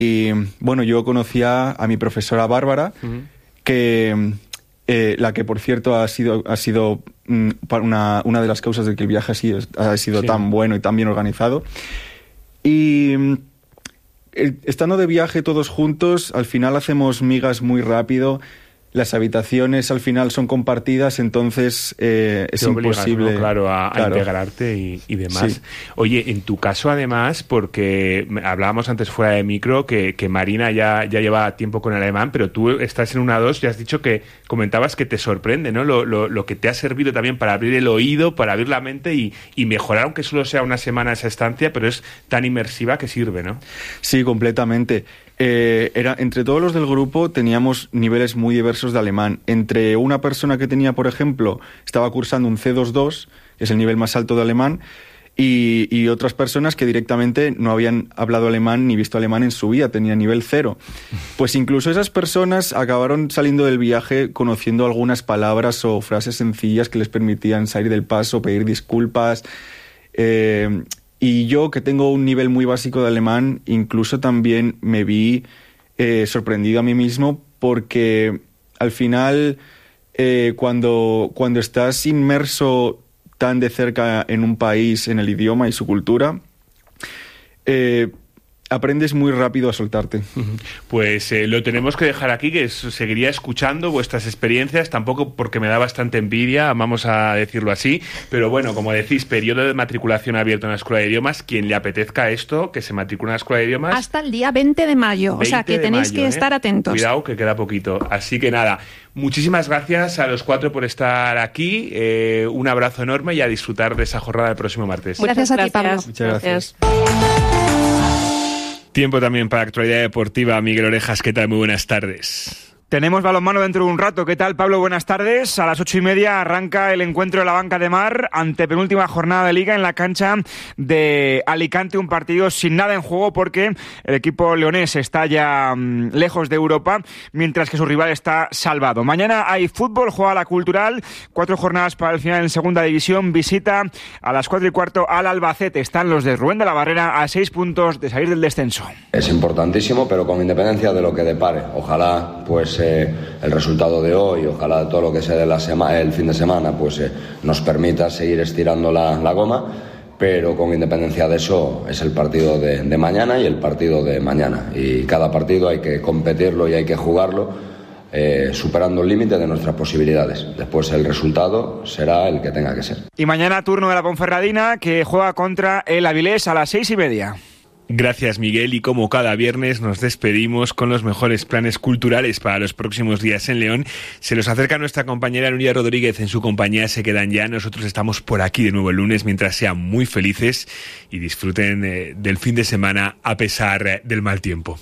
Y bueno, yo conocía a mi profesora Bárbara, que la que por cierto ha sido una de las causas de que el viaje ha sido tan bueno y tan bien organizado. Y estando de viaje todos juntos, al final hacemos migas muy rápido. Las habitaciones al final son compartidas, entonces es imposible, ¿no? Claro, a integrarte y demás. Sí. Oye, en tu caso además, porque hablábamos antes fuera de micro que Marina ya lleva tiempo con el alemán, pero tú estás en una 2 y has dicho comentabas que te sorprende, ¿no? Lo que te ha servido también para abrir el oído, para abrir la mente y mejorar, aunque solo sea una semana esa estancia, pero es tan inmersiva que sirve, ¿no? Sí, completamente. Entre todos los del grupo teníamos niveles muy diversos de alemán. Entre una persona que tenía, por ejemplo, estaba cursando un C2-2, que es el nivel más alto de alemán, y otras personas que directamente no habían hablado alemán ni visto alemán en su vida, tenían nivel 0. Pues incluso esas personas acabaron saliendo del viaje conociendo algunas palabras o frases sencillas que les permitían salir del paso, pedir disculpas. Y yo, que tengo un nivel muy básico de alemán, incluso también me vi sorprendido a mí mismo, porque al final, cuando estás inmerso tan de cerca en un país, en el idioma y su cultura, aprendes muy rápido a soltarte. Pues lo tenemos que dejar aquí, que seguiría escuchando vuestras experiencias, tampoco porque me da bastante envidia, vamos a decirlo así, pero bueno, como decís, periodo de matriculación abierto en la Escuela de Idiomas. Quien le apetezca esto, que se matricule en la Escuela de Idiomas hasta el día 20 de mayo, o sea que tenéis que estar atentos. Cuidado, que queda poquito. Así que nada, muchísimas gracias a los 4 por estar aquí, un abrazo enorme y a disfrutar de esa jornada el próximo martes. Gracias a ti, Pablo. Muchas gracias. Tiempo también para actualidad deportiva. Miguel Orejas, ¿qué tal? Muy buenas tardes. Tenemos balonmano dentro de un rato. ¿Qué tal, Pablo? Buenas tardes. A las 8:30 arranca el encuentro de la Banca de Mar, antepenúltima jornada de Liga en la cancha de Alicante. Un partido sin nada en juego porque el equipo leonés está ya lejos de Europa, mientras que su rival está salvado. Mañana hay fútbol, juega la Cultural. 4 jornadas para el final en segunda división. Visita a las 4:15 al Albacete. Están los de Rubén de la Barrera a 6 puntos de salir del descenso. Es importantísimo, pero con independencia de lo que depare. Ojalá, el resultado de hoy, ojalá todo lo que se dé el fin de semana, nos permita seguir estirando la goma, pero con independencia de eso es el partido de mañana y el partido de mañana. Y cada partido hay que competirlo y hay que jugarlo superando el límite de nuestras posibilidades. Después el resultado será el que tenga que ser. Y mañana turno de la Ponferradina, que juega contra el Avilés a las 6:30. Gracias, Miguel, y como cada viernes nos despedimos con los mejores planes culturales para los próximos días en León. Se los acerca nuestra compañera Nuria Rodríguez, en su compañía se quedan ya. Nosotros estamos por aquí de nuevo el lunes, mientras sean muy felices y disfruten del fin de semana a pesar del mal tiempo.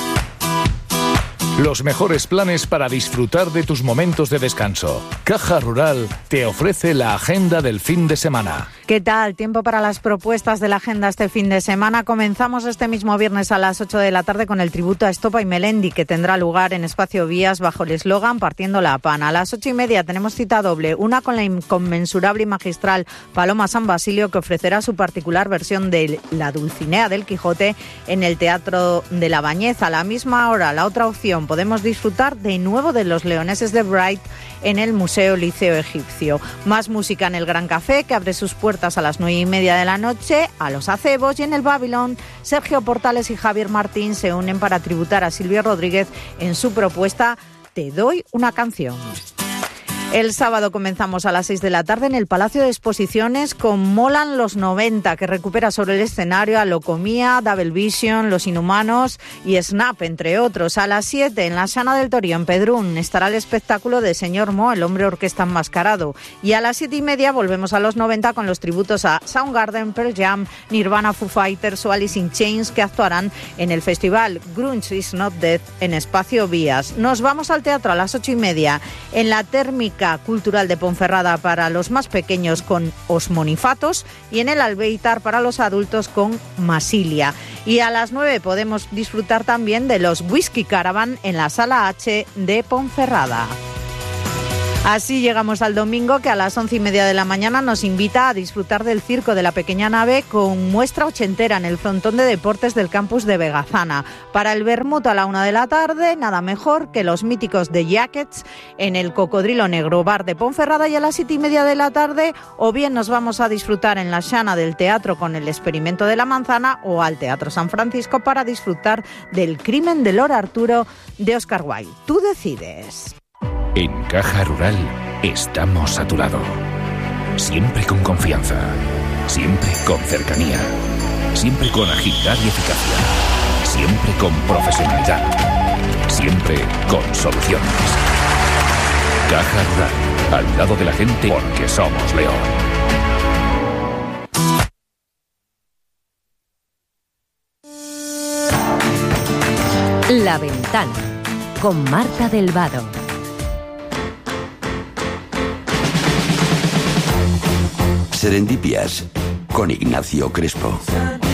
Los mejores planes para disfrutar de tus momentos de descanso. Caja Rural te ofrece la agenda del fin de semana. ¿Qué tal? Tiempo para las propuestas de la agenda este fin de semana. Comenzamos este mismo viernes a las 8 de la tarde con el tributo a Estopa y Melendi, que tendrá lugar en Espacio Vías bajo el eslogan Partiendo la Pana. A las 8:30 tenemos cita doble, una con la inconmensurable y magistral Paloma San Basilio, que ofrecerá su particular versión de La Dulcinea del Quijote en el Teatro de la Bañeza. A la misma hora, la otra opción, podemos disfrutar de nuevo de Los Leoneses de Bright en el Museo Liceo Egipcio. Más música en el Gran Café, que abre sus puertas a las 9:30 de la noche, a Los Acebos, y en el Babylon, Sergio Portales y Javier Martín se unen para tributar a Silvia Rodríguez en su propuesta Te doy una canción. El sábado comenzamos a las 6 de la tarde en el Palacio de Exposiciones con Molan los 90, que recupera sobre el escenario a Locomía, Double Vision, Los Inhumanos y Snap, entre otros. A las 7 en la Sana del Torío, en Pedrún, estará el espectáculo de Señor Mo, el hombre orquesta enmascarado. Y a las 7:30 volvemos a los 90 con los tributos a Soundgarden, Pearl Jam, Nirvana, Foo Fighters o Alice in Chains, que actuarán en el festival Grunge is Not Dead en Espacio Vías. Nos vamos al teatro a las 8:30 en la Térmica Cultural de Ponferrada para los más pequeños con Os Monifatos y en el Albeitar para los adultos con Masilia. Y a las 9 podemos disfrutar también de los Whisky Caravan en la Sala H de Ponferrada. Así llegamos al domingo, que a las 11:30 de la mañana nos invita a disfrutar del circo de la pequeña nave con muestra ochentera en el frontón de deportes del campus de Vegazana. Para el vermut a la 1 de la tarde, nada mejor que los míticos The Jackets en el Cocodrilo Negro Bar de Ponferrada, y a las 7:30 de la tarde o bien nos vamos a disfrutar en la Xana del teatro con El experimento de la manzana, o al Teatro San Francisco para disfrutar del Crimen de Lord Arturo de Oscar Wilde. Tú decides. En Caja Rural estamos a tu lado. Siempre con confianza. Siempre con cercanía. Siempre con agilidad y eficacia. Siempre con profesionalidad. Siempre con soluciones. Caja Rural, al lado de la gente, porque somos León. La Ventana, con Marta del Vado. Serendipias, con Ignacio Crespo.